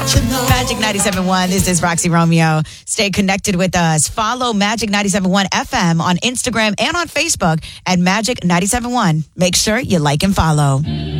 Magic 97.1. This is Roxy Romeo. Stay connected with us. Follow Magic 97.1 FM on Instagram and on Facebook at Magic 97.1. Make sure you like and follow.